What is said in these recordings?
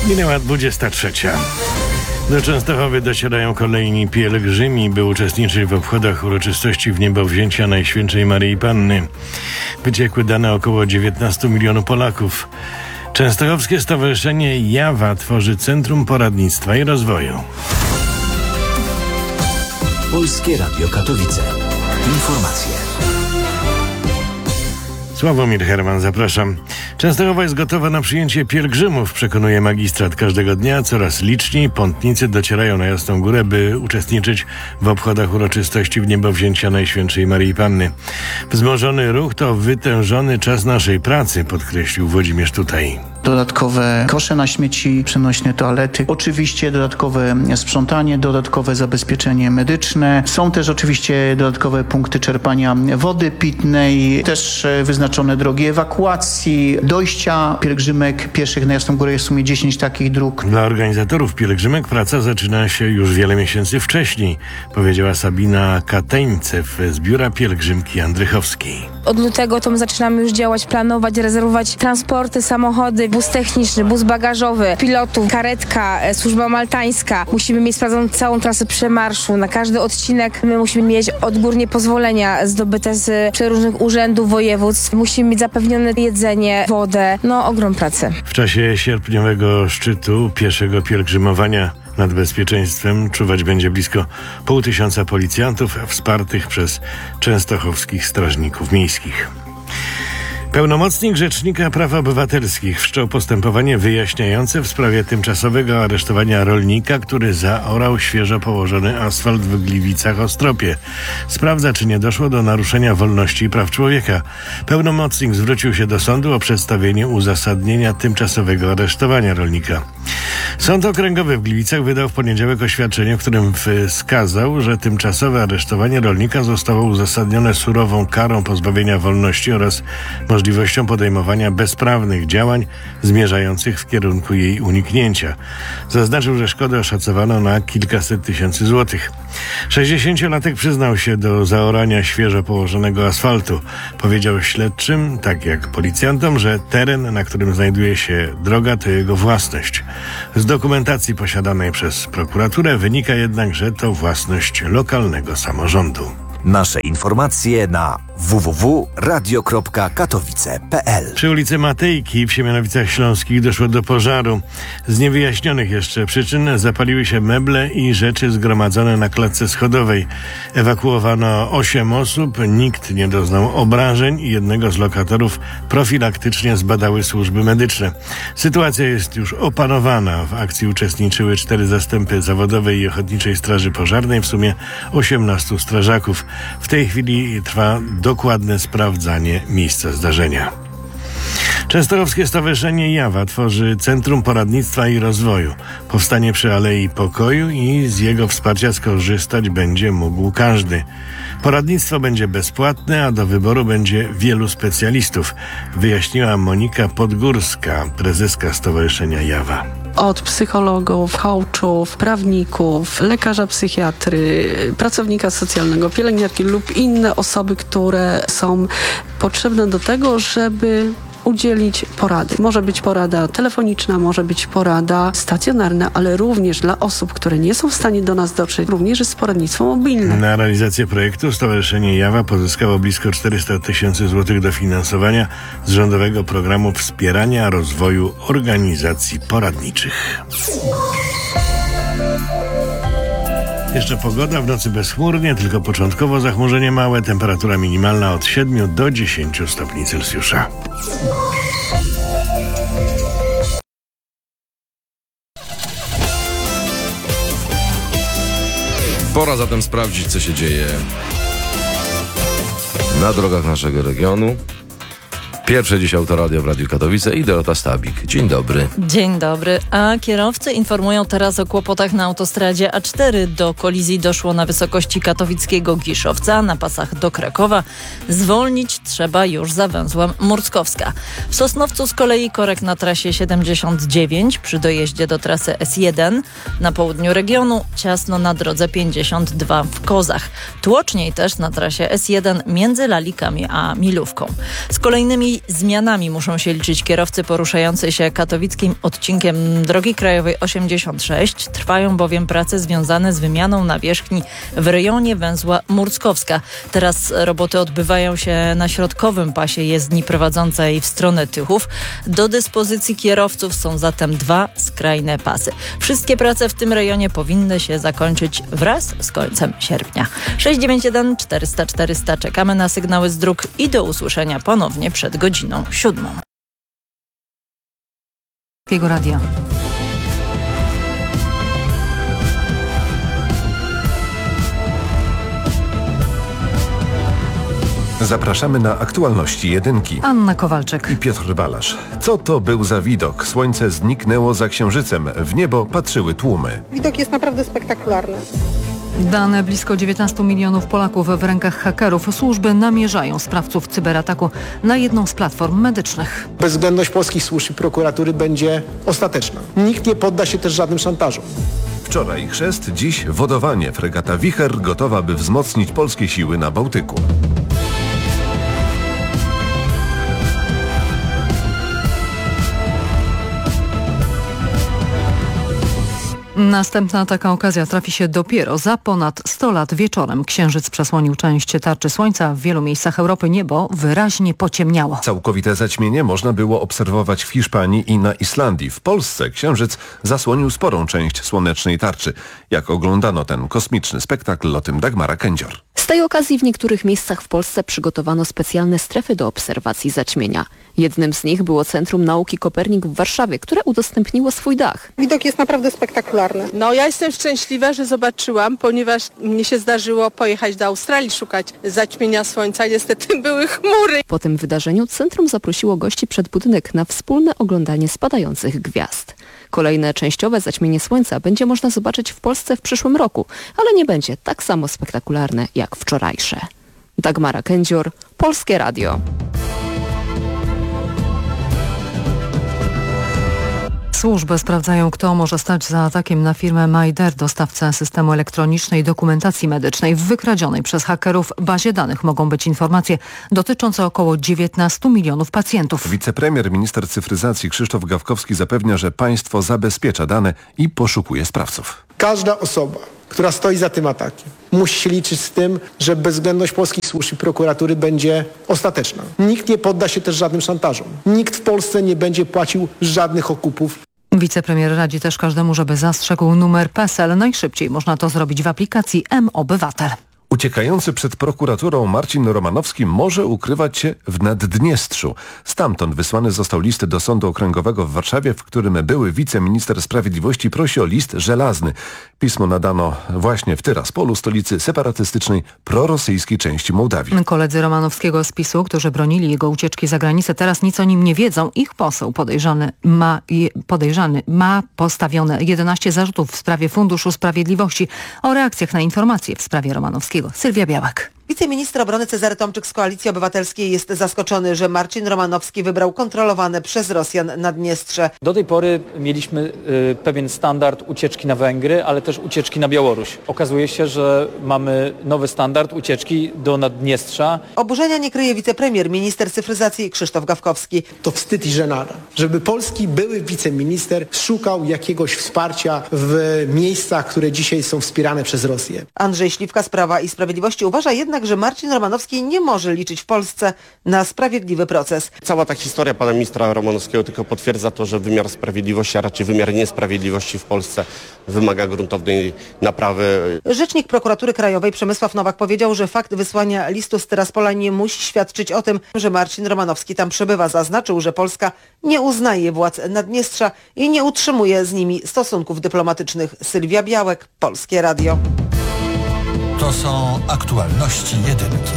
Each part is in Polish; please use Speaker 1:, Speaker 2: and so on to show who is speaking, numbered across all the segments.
Speaker 1: Minęła 23. Do Częstochowy docierają kolejni pielgrzymi, by uczestniczyć w obchodach uroczystości wniebowzięcia Najświętszej Maryi Panny. Wyciekły dane około 19 milionów Polaków. Częstochowskie Stowarzyszenie Jawa tworzy Centrum Poradnictwa i Rozwoju.
Speaker 2: Polskie Radio Katowice. Informacje.
Speaker 1: Sławomir Herman, zapraszam. Częstochowa jest gotowa na przyjęcie pielgrzymów, przekonuje magistrat. Każdego dnia coraz liczniej pątnicy docierają na Jasną Górę, by uczestniczyć w obchodach uroczystości wniebowzięcia Najświętszej Maryi Panny. Wzmożony ruch to wytężony czas naszej pracy, podkreślił Włodzimierz Tutaj.
Speaker 3: Dodatkowe kosze na śmieci, przenośne toalety, oczywiście dodatkowe sprzątanie, dodatkowe zabezpieczenie medyczne. Są też oczywiście dodatkowe punkty czerpania wody pitnej, też wyznaczone drogi ewakuacji, dojścia pielgrzymek pieszych na Jasną Górę. Jest w sumie 10 takich dróg.
Speaker 1: Dla organizatorów pielgrzymek praca zaczyna się już wiele miesięcy wcześniej, powiedziała Sabina Kateńcew z Biura Pielgrzymki Andrychowskiej.
Speaker 4: Od lutego to my zaczynamy już działać, planować, rezerwować transporty, samochody, bus techniczny, bus bagażowy, pilotów, karetka, służba maltańska. Musimy mieć sprawdzoną całą trasę przemarszu. Na każdy odcinek my musimy mieć odgórnie pozwolenia zdobyte z przeróżnych urzędów, województw. Musimy mieć zapewnione jedzenie, wodę. Ogrom pracy.
Speaker 1: W czasie sierpniowego szczytu pieszego pielgrzymowania nad bezpieczeństwem czuwać będzie blisko 500 policjantów wspartych przez częstochowskich strażników miejskich. Pełnomocnik Rzecznika Praw Obywatelskich wszczął postępowanie wyjaśniające w sprawie tymczasowego aresztowania rolnika, który zaorał świeżo położony asfalt w Gliwicach-Ostropie. Sprawdza, czy nie doszło do naruszenia wolności i praw człowieka. Pełnomocnik zwrócił się do sądu o przedstawienie uzasadnienia tymczasowego aresztowania rolnika. Sąd Okręgowy w Gliwicach wydał w poniedziałek oświadczenie, w którym wskazał, że tymczasowe aresztowanie rolnika zostało uzasadnione surową karą pozbawienia wolności oraz możliwością podejmowania bezprawnych działań zmierzających w kierunku jej uniknięcia. Zaznaczył, że szkodę oszacowano na kilkaset tysięcy złotych. 60-latek przyznał się do zaorania świeżo położonego asfaltu. Powiedział śledczym, tak jak policjantom, że teren, na którym znajduje się droga, to jego własność. Z dokumentacji posiadanej przez prokuraturę wynika jednak, że to własność lokalnego samorządu.
Speaker 2: Nasze informacje na www.radio.katowice.pl.
Speaker 1: Przy ulicy Matejki w Siemianowicach Śląskich doszło do pożaru. Z niewyjaśnionych jeszcze przyczyn zapaliły się meble i rzeczy zgromadzone na klatce schodowej. Ewakuowano 8 osób, nikt nie doznał obrażeń i jednego z lokatorów profilaktycznie zbadały służby medyczne. Sytuacja jest już opanowana. W akcji uczestniczyły 4 zastępy zawodowej i ochotniczej straży pożarnej, w sumie 18 strażaków. W tej chwili trwa dokładne sprawdzanie miejsca zdarzenia. Częstochowskie Stowarzyszenie Jawa tworzy Centrum Poradnictwa i Rozwoju. Powstanie przy Alei Pokoju i z jego wsparcia skorzystać będzie mógł każdy. Poradnictwo będzie bezpłatne, a do wyboru będzie wielu specjalistów, wyjaśniła Monika Podgórska, prezeska Stowarzyszenia Jawa.
Speaker 5: Od psychologów, coachów, prawników, lekarza psychiatry, pracownika socjalnego, pielęgniarki lub inne osoby, które są potrzebne do tego, żeby udzielić porady. Może być porada telefoniczna, może być porada stacjonarna, ale również dla osób, które nie są w stanie do nas dotrzeć, również jest poradnictwo mobilne.
Speaker 1: Na realizację projektu Stowarzyszenie Jawa pozyskało blisko 400 tysięcy złotych dofinansowania z rządowego programu wspierania rozwoju organizacji poradniczych. Jeszcze pogoda, w nocy bezchmurnie, tylko początkowo zachmurzenie małe, temperatura minimalna od 7 do 10 stopni Celsjusza.
Speaker 6: Pora zatem sprawdzić, co się dzieje na drogach naszego regionu. Pierwsze dziś Autoradio w Radiu Katowice i Dorota Stabik. Dzień dobry.
Speaker 7: Dzień dobry. A kierowcy informują teraz o kłopotach na autostradzie A4. Do kolizji doszło na wysokości katowickiego Giszowca, na pasach do Krakowa. Zwolnić trzeba już za węzłem Murckowska. W Sosnowcu z kolei korek na trasie 79 przy dojeździe do trasy S1. Na południu regionu ciasno na drodze 52 w Kozach. Tłoczniej też na trasie S1 między Lalikami a Milówką. Z kolejnymi I zmianami muszą się liczyć kierowcy poruszający się katowickim odcinkiem drogi krajowej 86. Trwają bowiem prace związane z wymianą nawierzchni w rejonie węzła Murckowska. Teraz roboty odbywają się na środkowym pasie jezdni prowadzącej w stronę Tychów. Do dyspozycji kierowców są zatem 2 skrajne pasy. Wszystkie prace w tym rejonie powinny się zakończyć wraz z końcem sierpnia. 691 400 400. Czekamy na sygnały z dróg i do usłyszenia ponownie przed godziną 7.
Speaker 8: Radia.
Speaker 9: Zapraszamy na aktualności jedynki.
Speaker 8: Anna Kowalczyk
Speaker 9: I Piotr Balasz. Co to był za widok? Słońce zniknęło za Księżycem. W niebo patrzyły tłumy.
Speaker 10: Widok jest naprawdę spektakularny.
Speaker 8: Dane blisko 19 milionów Polaków w rękach hakerów. Służby namierzają sprawców cyberataku na jedną z platform medycznych.
Speaker 11: Bezwzględność polskich służb i prokuratury będzie ostateczna. Nikt nie podda się też żadnym szantażom.
Speaker 9: Wczoraj chrzest, dziś wodowanie. Fregata Wicher gotowa, by wzmocnić polskie siły na Bałtyku.
Speaker 8: Następna taka okazja trafi się dopiero za ponad 100 lat wieczorem. Księżyc przesłonił część tarczy słońca. W wielu miejscach Europy niebo wyraźnie pociemniało.
Speaker 9: Całkowite zaćmienie można było obserwować w Hiszpanii i na Islandii. W Polsce księżyc zasłonił sporą część słonecznej tarczy. Jak oglądano ten kosmiczny spektakl, o tym Dagmara Kędzior.
Speaker 12: Z tej okazji w niektórych miejscach w Polsce przygotowano specjalne strefy do obserwacji zaćmienia. Jednym z nich było Centrum Nauki Kopernik w Warszawie, które udostępniło swój dach.
Speaker 10: Widok jest naprawdę spektakularny.
Speaker 13: No ja jestem szczęśliwa, że zobaczyłam, ponieważ mnie się zdarzyło pojechać do Australii szukać zaćmienia słońca. Niestety były chmury.
Speaker 12: Po tym wydarzeniu centrum zaprosiło gości przed budynek na wspólne oglądanie spadających gwiazd. Kolejne częściowe zaćmienie słońca będzie można zobaczyć w Polsce w przyszłym roku, ale nie będzie tak samo spektakularne jak wczorajsze. Dagmara Kędzior, Polskie Radio.
Speaker 8: Służby sprawdzają, kto może stać za atakiem na firmę Majder, dostawcę systemu elektronicznej dokumentacji medycznej. W wykradzionej przez hakerów bazie danych mogą być informacje dotyczące około 19 milionów pacjentów.
Speaker 9: Wicepremier, minister cyfryzacji Krzysztof Gawkowski zapewnia, że państwo zabezpiecza dane i poszukuje sprawców.
Speaker 11: Każda osoba, która stoi za tym atakiem, musi się liczyć z tym, że bezwzględność polskich służb i prokuratury będzie ostateczna. Nikt nie podda się też żadnym szantażom. Nikt w Polsce nie będzie płacił żadnych okupów.
Speaker 8: Wicepremier radzi też każdemu, żeby zastrzegł numer PESEL. Najszybciej można to zrobić w aplikacji M-Obywatel.
Speaker 9: Uciekający przed prokuraturą Marcin Romanowski może ukrywać się w Naddniestrzu. Stamtąd wysłany został list do Sądu Okręgowego w Warszawie, w którym były wiceminister sprawiedliwości prosi o list żelazny. Pismo nadano właśnie w Tyraspolu, stolicy separatystycznej prorosyjskiej części Mołdawii.
Speaker 8: Koledzy Romanowskiego z PiS-u, którzy bronili jego ucieczki za granicę, teraz nic o nim nie wiedzą. Ich poseł podejrzany ma postawione 11 zarzutów w sprawie Funduszu Sprawiedliwości. O reakcjach na informacje w sprawie Romanowskiego Sylwia Białek.
Speaker 14: Wiceminister obrony Cezary Tomczyk z Koalicji Obywatelskiej jest zaskoczony, że Marcin Romanowski wybrał kontrolowane przez Rosjan Naddniestrze.
Speaker 15: Do tej pory mieliśmy pewien standard ucieczki na Węgry, ale też ucieczki na Białoruś. Okazuje się, że mamy nowy standard ucieczki do Naddniestrza.
Speaker 14: Oburzenia nie kryje wicepremier, minister cyfryzacji Krzysztof Gawkowski.
Speaker 11: To wstyd i żenada, żeby polski były wiceminister szukał jakiegoś wsparcia w miejscach, które dzisiaj są wspierane przez Rosję.
Speaker 14: Andrzej Śliwka z Prawa i Sprawiedliwości uważa jednak, że Marcin Romanowski nie może liczyć w Polsce na sprawiedliwy proces.
Speaker 16: Cała ta historia pana ministra Romanowskiego tylko potwierdza to, że wymiar sprawiedliwości, a raczej wymiar niesprawiedliwości w Polsce wymaga gruntownej naprawy.
Speaker 14: Rzecznik Prokuratury Krajowej Przemysław Nowak powiedział, że fakt wysłania listu z Tyraspola nie musi świadczyć o tym, że Marcin Romanowski tam przebywa. Zaznaczył, że Polska nie uznaje władz Naddniestrza i nie utrzymuje z nimi stosunków dyplomatycznych. Sylwia Białek, Polskie Radio.
Speaker 2: To są aktualności jedynki.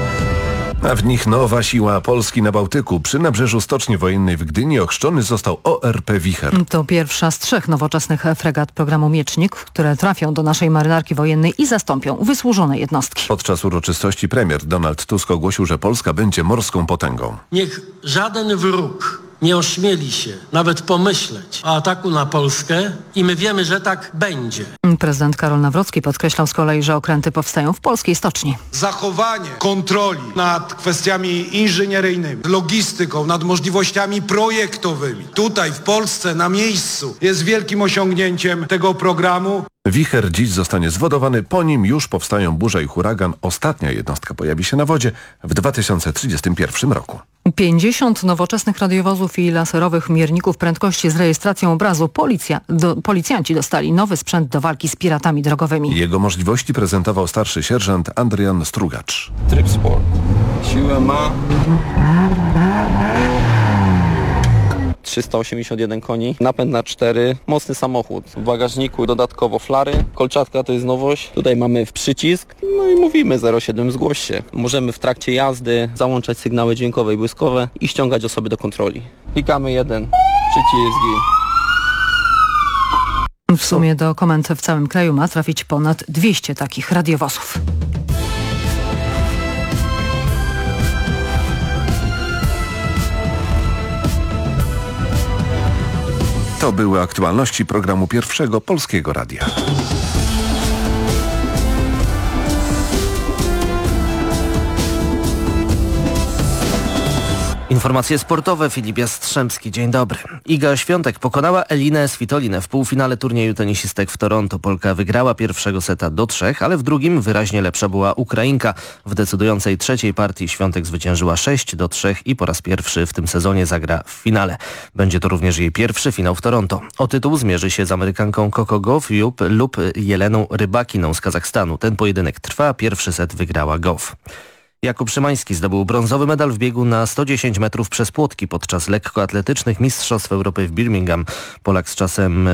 Speaker 9: A w nich nowa siła Polski na Bałtyku. Przy nabrzeżu Stoczni Wojennej w Gdyni ochrzczony został ORP Wicher.
Speaker 8: To pierwsza z 3 nowoczesnych fregat programu Miecznik, które trafią do naszej marynarki wojennej i zastąpią wysłużone jednostki.
Speaker 9: Podczas uroczystości premier Donald Tusk ogłosił, że Polska będzie morską potęgą.
Speaker 17: Niech żaden wróg nie ośmieli się nawet pomyśleć o ataku na Polskę i my wiemy, że tak będzie.
Speaker 8: Prezydent Karol Nawrocki podkreślał z kolei, że okręty powstają w polskiej stoczni.
Speaker 18: Zachowanie kontroli nad kwestiami inżynieryjnymi, logistyką, nad możliwościami projektowymi tutaj w Polsce na miejscu jest wielkim osiągnięciem tego programu.
Speaker 9: Wicher dziś zostanie zwodowany, po nim już powstają burza i huragan. Ostatnia jednostka pojawi się na wodzie w 2031 roku.
Speaker 8: 50 nowoczesnych radiowozów i laserowych mierników prędkości z rejestracją obrazu. Policjanci dostali nowy sprzęt do walki z piratami drogowymi.
Speaker 9: Jego możliwości prezentował starszy sierżant Adrian Strugacz.
Speaker 19: Tryb sport. Siłę ma 381 koni, napęd na 4, mocny samochód. W bagażniku dodatkowo flary, kolczatka to jest nowość. Tutaj mamy przycisk, no i mówimy 07 zgłoś się. Możemy w trakcie jazdy załączać sygnały dźwiękowe i błyskowe i ściągać osoby do kontroli. Klikamy 1, przycisk i...
Speaker 8: W sumie do komend w całym kraju ma trafić ponad 200 takich radiowozów.
Speaker 9: To były aktualności programu Pierwszego Polskiego Radia.
Speaker 20: Informacje sportowe, Filip Jastrzębski, dzień dobry. Iga Świątek pokonała Elinę Svitolinę w półfinale turnieju tenisistek w Toronto. Polka wygrała pierwszego seta do 3, ale w drugim wyraźnie lepsza była Ukrainka. W decydującej trzeciej partii Świątek zwyciężyła 6-3 i po raz pierwszy w tym sezonie zagra w finale. Będzie to również jej pierwszy finał w Toronto. O tytuł zmierzy się z Amerykanką Coco Gauff lub Jeleną Rybakiną z Kazachstanu. Ten pojedynek trwa, pierwszy set wygrała Gauff. Jakub Szymański zdobył brązowy medal w biegu na 110 metrów przez płotki podczas lekkoatletycznych Mistrzostw Europy w Birmingham. Polak z czasem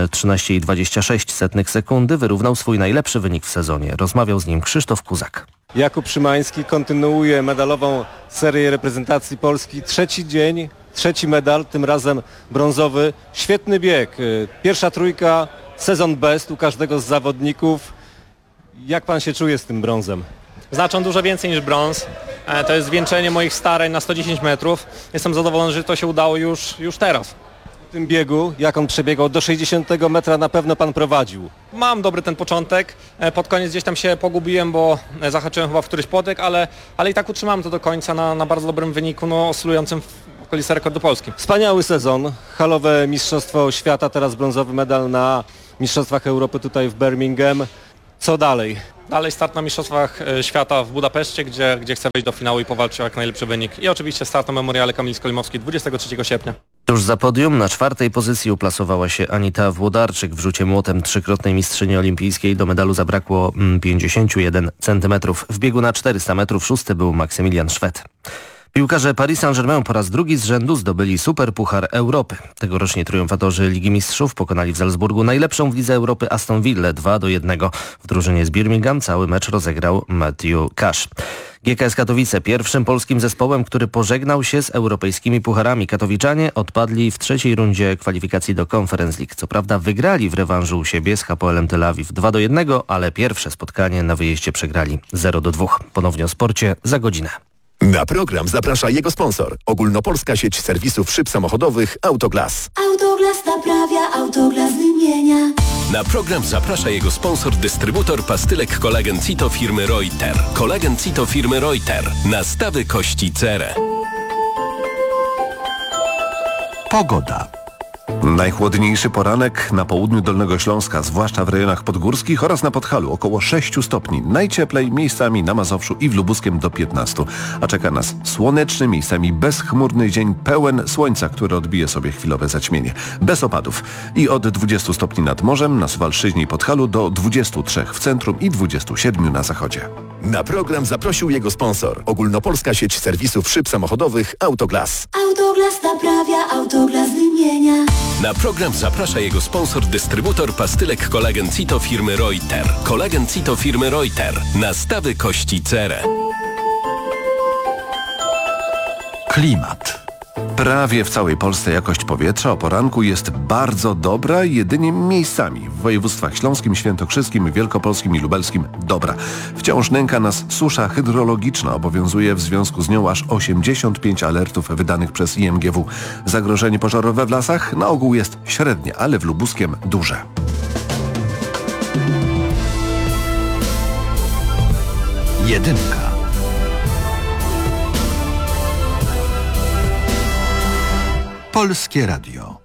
Speaker 20: 13,26 sekundy wyrównał swój najlepszy wynik w sezonie. Rozmawiał z nim Krzysztof Kuzak.
Speaker 21: Jakub Szymański kontynuuje medalową serię reprezentacji Polski. Trzeci dzień, trzeci medal, tym razem brązowy. Świetny bieg. Pierwsza trójka, sezon best u każdego z zawodników. Jak pan się czuje z tym brązem?
Speaker 22: Znaczą dużo więcej niż brąz. To jest zwieńczenie moich starań na 110 metrów. Jestem zadowolony, że to się udało już teraz.
Speaker 21: W tym biegu, jak on przebiegał, do 60 metra na pewno pan prowadził.
Speaker 22: Mam dobry ten początek. Pod koniec gdzieś tam się pogubiłem, bo zahaczyłem chyba w któryś płotek, ale i tak utrzymałem to do końca na bardzo dobrym wyniku, oscylującym w okolicy rekordu Polski.
Speaker 21: Wspaniały sezon. Halowe Mistrzostwo Świata, teraz brązowy medal na Mistrzostwach Europy tutaj w Birmingham. Co dalej?
Speaker 22: Dalej start na Mistrzostwach Świata w Budapeszcie, gdzie chcę wejść do finału i powalczyć o jak najlepszy wynik. I oczywiście start na Memoriale Kamil-Skolimowski 23 sierpnia.
Speaker 20: Tuż za podium na 4. pozycji uplasowała się Anita Włodarczyk. W rzucie młotem trzykrotnej mistrzyni olimpijskiej do medalu zabrakło 51 cm. W biegu na 400 metrów 6. był Maksymilian Szwed. Piłkarze Paris Saint-Germain po raz drugi z rzędu zdobyli Superpuchar Europy. Tegoroczni triumfatorzy Ligi Mistrzów pokonali w Salzburgu najlepszą w Lidze Europy Aston Villę 2-1. W drużynie z Birmingham cały mecz rozegrał Matthew Cash. GKS Katowice pierwszym polskim zespołem, który pożegnał się z europejskimi pucharami. Katowiczanie odpadli w trzeciej rundzie kwalifikacji do Conference League. Co prawda wygrali w rewanżu u siebie z Hapoelem Tel Awiw 2-1, ale pierwsze spotkanie na wyjeździe przegrali 0-2. Ponownie o sporcie za godzinę.
Speaker 23: Na program zaprasza jego sponsor. Ogólnopolska sieć serwisów szyb samochodowych Autoglas.
Speaker 24: Autoglas naprawia, Autoglas wymienia.
Speaker 23: Na program zaprasza jego sponsor, dystrybutor pastylek Kolagen Cito firmy Reuter. Kolagen Cito firmy Reuter. Nastawy kości cerę.
Speaker 9: Pogoda. Najchłodniejszy poranek na południu Dolnego Śląska, zwłaszcza w rejonach podgórskich oraz na Podhalu, około 6 stopni. Najcieplej miejscami na Mazowszu i w Lubuskiem do 15. A czeka nas słoneczny, miejscami bezchmurny dzień pełen słońca, który odbije sobie chwilowe zaćmienie. Bez opadów. I od 20 stopni nad morzem, na Suwalszyźnie i Podhalu do 23 w centrum i 27 na zachodzie.
Speaker 23: Na program zaprosił jego sponsor. Ogólnopolska sieć serwisów szyb samochodowych Autoglas.
Speaker 24: Autoglas naprawia, Autoglas wymienia.
Speaker 23: Na program zaprasza jego sponsor, dystrybutor pastylek Kolagen Cito firmy Reuter. Kolagen Cito firmy Reuter. Nastawy kości cerę.
Speaker 9: Klimat. Prawie w całej Polsce jakość powietrza o poranku jest bardzo dobra, jedynie miejscami. W województwach śląskim, świętokrzyskim, wielkopolskim i lubelskim dobra. Wciąż nęka nas susza hydrologiczna. Obowiązuje w związku z nią aż 85 alertów wydanych przez IMGW. Zagrożenie pożarowe w lasach na ogół jest średnie, ale w lubuskiem duże.
Speaker 2: Jedynka. Polskie Radio.